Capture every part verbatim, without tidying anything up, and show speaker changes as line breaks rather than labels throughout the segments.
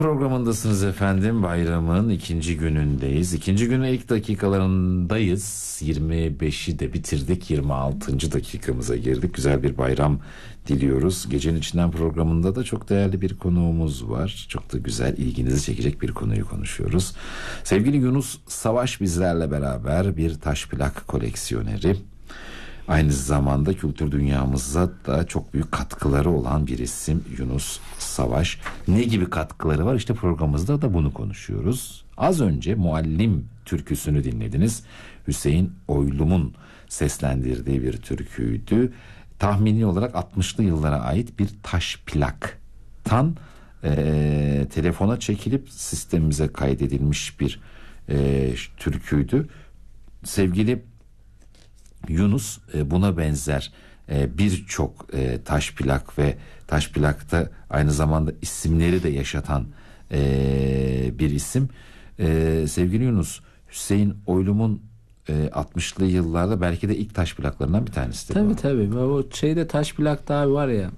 Programındasınız efendim. Bayramın ikinci günündeyiz. İkinci günün ilk dakikalarındayız. yirmi beşi de bitirdik. yirmi altıncı dakikamıza girdik. Güzel bir bayram diliyoruz. Gecenin içinden programında da çok değerli bir konuğumuz var. Çok da güzel, ilginizi çekecek bir konuyu konuşuyoruz. Sevgili Yunus Savaş bizlerle beraber, bir taş plak koleksiyoneri. Aynı zamanda kültür dünyamıza da çok büyük katkıları olan bir isim Yunus Savaş. Ne gibi katkıları var? İşte programımızda da bunu konuşuyoruz. Az önce Muallim türküsünü dinlediniz. Hüseyin Oylum'un seslendirdiği bir türküydü. Tahmini olarak altmışlı yıllara ait bir taş plaktan e, telefona çekilip sistemimize kaydedilmiş bir e, türküydü. Sevgili Yunus buna benzer birçok taş plak ve taş plakta aynı zamanda isimleri de yaşatan bir isim. Sevgili Yunus, Hüseyin Oylum'un altmışlı yıllarda belki de ilk taş plaklarından bir tanesi.
Tabii bu. tabii. O şeyde taş plak daha var ya,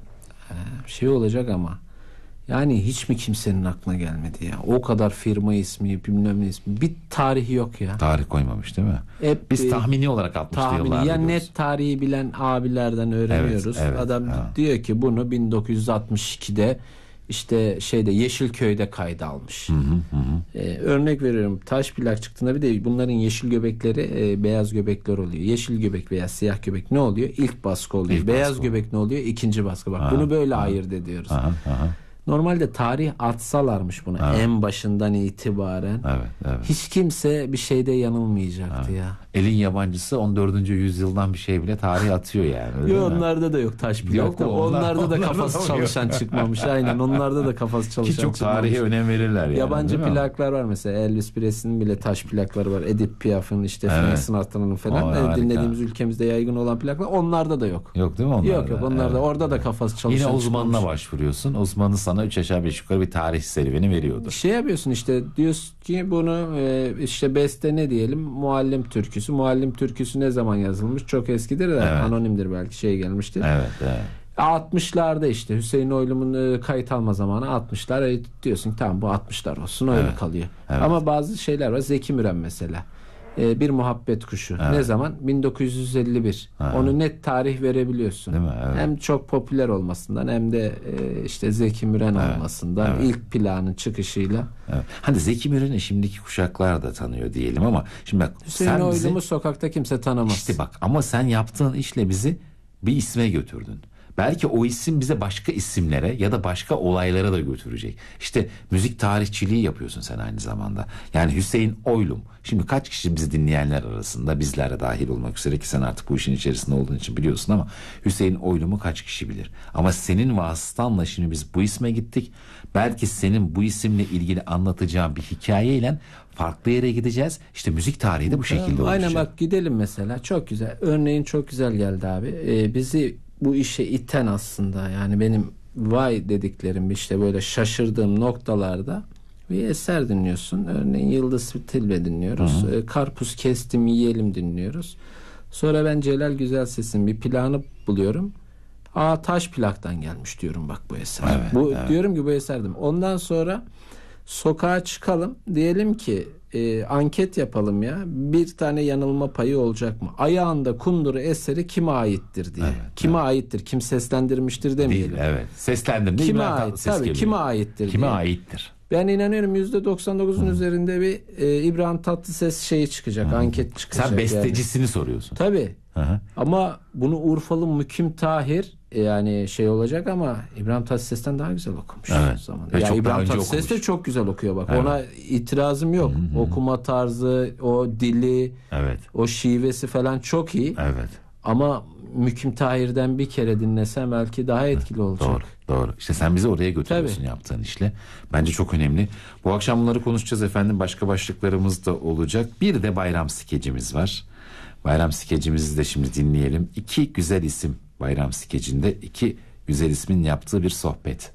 şey olacak ama yani hiç mi kimsenin aklına gelmedi ya? O kadar firma ismi, bilmem ne ismi. Bir tarihi yok ya.
Tarih koymamış değil mi?
Hep,
Biz tahmini olarak altmışlı yıllarda
ya
diyoruz.
Net tarihi bilen abilerden öğreniyoruz.
Evet, evet,
Adam
evet.
diyor ki bunu bin dokuz yüz altmış ikide işte şeyde Yeşilköy'de kayda almış.
Hı hı hı.
Ee, örnek veriyorum, taş plak çıktığında bir de bunların yeşil göbekleri e, beyaz göbekler oluyor. Yeşil göbek veya siyah göbek ne oluyor? İlk baskı oluyor.
İlk
beyaz
baskı
göbek ne oluyor? İkinci baskı. Bak,
aha,
bunu böyle
aha.
ayırt ediyoruz.
Aha, aha.
Normalde tarih atsalarmış buna, evet, en başından itibaren,
evet, evet.
hiç kimse bir şeyde yanılmayacaktı, evet, ya.
Elin yabancısı on dördüncü yüzyıldan bir şey bile tarih atıyor yani.
Yok, onlarda da yok taş plakta. Onlarda onlar, da kafası onlar çalışan da çıkmamış. Aynen, onlarda da kafası çalışan
Ki çok
çıkmamış.
tarihe önem verirler yani.
Yabancı plaklar var mesela. Elvis Presley'nin bile taş plakları var. Edith Piaf'ın, işte evet, Frank Sinatra'nın falan. O, dinlediğimiz ülkemizde yaygın olan plaklar. Onlarda da yok.
Yok değil mi onlarda?
Yok yok onlarda. Evet, orada da kafası çalışan
yine uzmanına
çıkmamış.
Başvuruyorsun. Uzmanı sana üç aşağı beş yukarı bir tarih serüveni veriyordu.
Şey yapıyorsun işte, diyorsun ki bunu e, işte beste ne diyelim, Muallim türküsü. Muallim türküsü ne zaman yazılmış? Çok eskidir de, evet, anonimdir, belki şey gelmiştir.
Evet, evet.
altmışlarda işte Hüseyin Oylum'un kayıt alma zamanı altmışlar. E, diyorsun tamam, bu altmışlar olsun, öyle evet, kalıyor. Evet. Ama bazı şeyler var. Zeki Müren mesela. E, bir muhabbet kuşu. Evet. Ne zaman? bin dokuz yüz elli bir. Evet. Onu net tarih verebiliyorsun. Değil mi? Evet. Hem çok popüler olmasından hem de e, işte Zeki Müren evet, olmasından, evet, ilk planın çıkışıyla.
Evet. Hani Zeki Müren'i şimdiki kuşaklar da tanıyor diyelim ama şimdi bak,
Hüseyin
sen
Oylum'u
bizi,
sokakta kimse tanımaz.
İşte bak, ama sen yaptığın işle bizi bir isme götürdün. Belki o isim bize başka isimlere ya da başka olaylara da götürecek. İşte müzik tarihçiliği yapıyorsun sen aynı zamanda. Yani Hüseyin Oylum. Şimdi kaç kişi bizi dinleyenler arasında, bizlere dahil olmak üzere, ki sen artık bu işin içerisinde olduğun için biliyorsun, ama Hüseyin Oylum'u kaç kişi bilir? Ama senin vasıtanla şimdi biz bu isme gittik. Belki senin bu isimle ilgili anlatacağın bir hikayeyle farklı yere gideceğiz. İşte müzik tarihi de bu şekilde olacak.
Aynen, bak gidelim mesela. Çok güzel. Örneğin çok güzel geldi abi. Ee, bizi bu işe iten aslında, yani benim vay dediklerim, işte böyle şaşırdığım noktalarda bir eser dinliyorsun. Örneğin Yıldız Tilbe dinliyoruz. Hı hı. Karpuz kestim yiyelim dinliyoruz. Sonra ben Celal Güzelses'in bir planı buluyorum. Aa, taş plaktan gelmiş diyorum, bak bu eser. Evet, bu evet. Diyorum ki bu eserdim. Ondan sonra sokağa çıkalım, diyelim ki e, anket yapalım ya, bir tane yanılma payı olacak mı? Ayağında kunduru eseri kime aittir diye. Evet, kime evet. aittir, kim seslendirmiştir demeyelim.
Değil, evet. Seslendim.
Kime ait? Tabii geliyor. Kime aittir
Kime
diye.
aittir?
Ben inanıyorum yüzde doksan dokuzun üzerinde bir e, İbrahim Tatlıses şeyi çıkacak, Hı. anket çıkacak.
Sen bestecisini yani soruyorsun.
Tabii. Hı-hı. Ama bunu Urfalı Mükim Tahir yani şey olacak, ama İbrahim Tatlıses'ten daha güzel okumuş.
Evet.
Zamanında. Ya İbrahim Tatlıses de çok güzel okuyor bak. Evet. Ona itirazım yok. Hı-hı. Okuma tarzı, o dili, evet, o şivesi falan çok iyi.
Evet.
Ama Mükim Tahir'den bir kere dinlesem belki daha etkili olacak.
Doğru, doğru. İşte sen bizi oraya götürüyorsun. Tabii. Yaptığın işle. Bence çok önemli. Bu akşam bunları konuşacağız efendim. Başka başlıklarımız da olacak. Bir de bayram skecimiz var. Bayram skecimizi de şimdi dinleyelim. İki güzel isim bayram skecinde, iki güzel ismin yaptığı bir sohbet.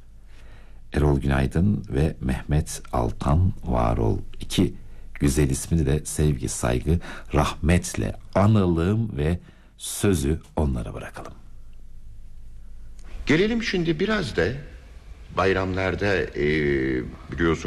Erol Günaydın ve Mehmet Altan Varol. İki güzel ismini de sevgi, saygı, rahmetle analım ve sözü onlara bırakalım.
Gelelim şimdi biraz da bayramlarda e, biliyorsun